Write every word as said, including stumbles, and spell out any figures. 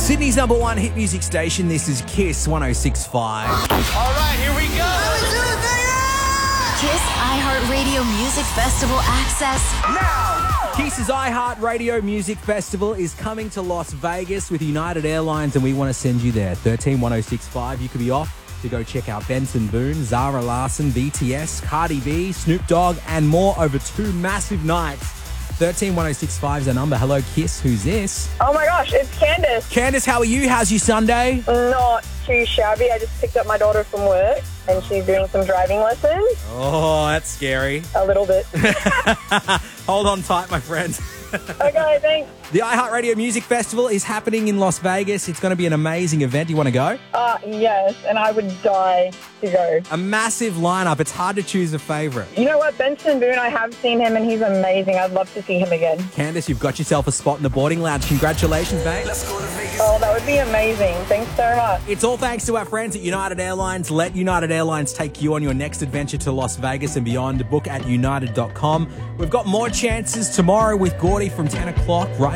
Sydney's number one hit music station. This is Kiss one oh six point five. All right, here we go. Kiss iHeartRadio Music Festival access Now, Kiss's iHeartRadio Music Festival is coming to Las Vegas with United Airlines, and we want to send you there. thirteen one oh six point five. You could be off to go check out Benson Boone, Zara Larsson, B T S, Cardi B, Snoop Dogg, and more over two massive nights. thirteen one oh six point five is our number. Hello, Kiss. Who's this? Oh my gosh, it's Candace. Candace, how are you? How's your Sunday? Not too shabby. I just picked up my daughter from work and she's doing some driving lessons. Oh, that's scary. A little bit. Hold on tight, my friend. Okay, thanks. The iHeartRadio Music Festival is happening in Las Vegas. It's going to be an amazing event. Do you want to go? Uh, yes, and I would die to go. A massive lineup. It's hard to choose a favourite. You know what? Benson Boone, I have seen him and he's amazing. I'd love to see him again. Candace, you've got yourself a spot in the boarding lounge. Congratulations, mate. Oh, that would be amazing. Thanks so much. It's all thanks to our friends at United Airlines. Let United Airlines take you on your next adventure to Las Vegas and beyond. Book at united dot com. We've got more chances tomorrow with Gordy from ten o'clock right